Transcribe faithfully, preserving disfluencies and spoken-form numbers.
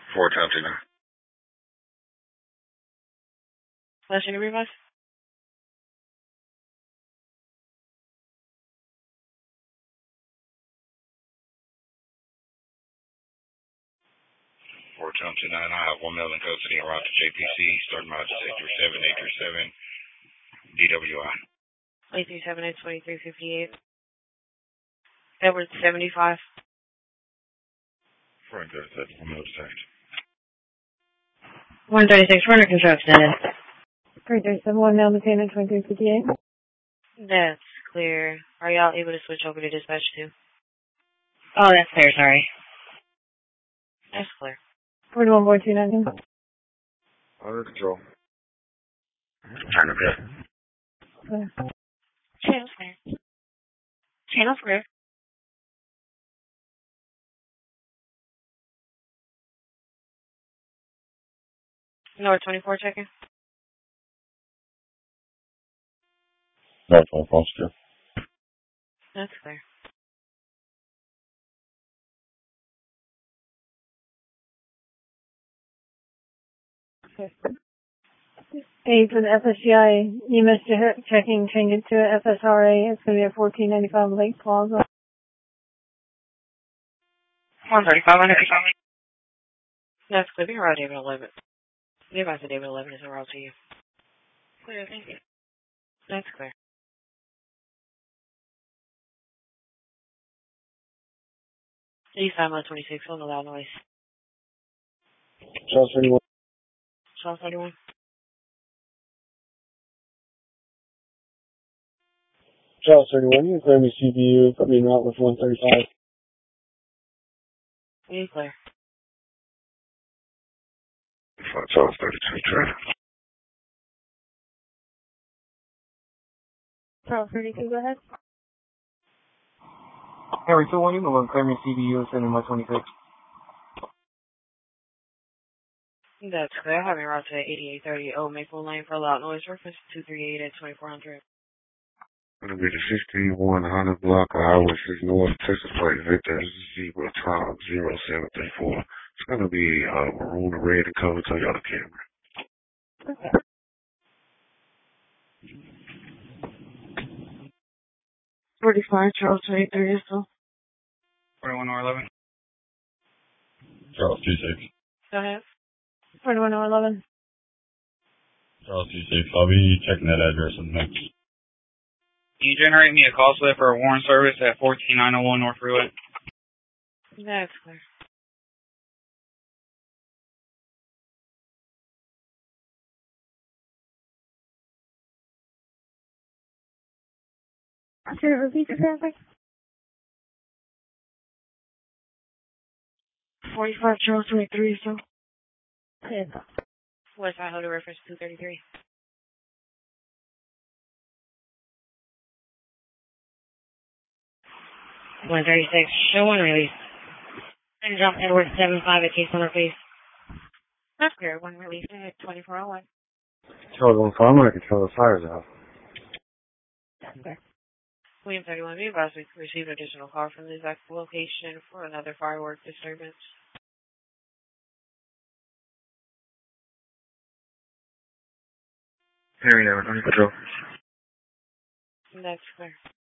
Four times two nine. Last year, revise? Four times two nine. I have one million code city en route to J P C. Starting miles eight three seven, eight three seven, D W I. eight three seven, eight two three, five eight. Edward seventy-five. Front thirty-six, one million search. one thirty-six, runner construction. three thirty-seven, one now the payment, twenty-three fifty-eight. That's clear. Are y'all able to switch over to dispatch too? Oh, that's clear, sorry. That's clear. forty-one, four two nine. Under control. Channel clear. Clear. Channel clear. Channel clear. North twenty-four checking. North twenty-four still. That's clear. A for the F S G I, you missed your checking, change it to a F S R A. It's going to be a fourteen ninety-five Lake Plaza. one thirty-five, one thirty-five. That's clear. Be around David eleven. Be about to David eleven is en route to you. Clear, thank you. That's clear. East side one twenty-six, on the loud noise. Charles thirty-one. Charles thirty-one. Charles thirty-one, you can claim me C B U, put me in route with one thirty-five. You clear. Charles thirty-two, traffic. Charles thirty-two, go ahead. Harry two one, you can claim me C B U, send me my twenty-six. That's clear. Having route to eighty-eight thirty Old Maple Lane for loud noise. Reference two three eight at twenty-four hundred. Gonna be the sixteen one hundred block of Highway six North, Texas Plate, Victor Zebra, Tom zero seven three four. It's gonna be uh, maroon and red and color Toyota Camry. Okay. forty-five, Charles twenty-three, is still. forty-one or eleven. Charles two six. Go ahead. forty-one or eleven. Charles two six. I'll be checking that address in the next. Can you generate me a call slip for a warrant service at fourteen nine oh one North Freeway? That's clear. Can you repeat the traffic? forty-five, Charles twenty-three, is still. Yeah. West Side Holder reference two thirty-three. one thirty-six, show one release. And jump Edward seven five at case on her face. That's clear. One release at twenty-four oh one. Charles one five, I'm gonna control the fires out. Okay. William thirty-one, be advised we received an additional call from the exact location for another firework disturbance. Harry, never under control. That's clear.